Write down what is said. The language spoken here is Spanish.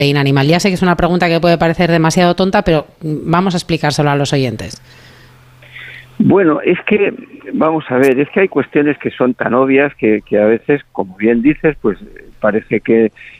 proteína animal? Ya sé que es una pregunta que puede parecer demasiado tonta, pero vamos a explicárselo a los oyentes. Bueno, es que, vamos a ver, es que hay cuestiones que son tan obvias que a veces, como bien dices, pues parece que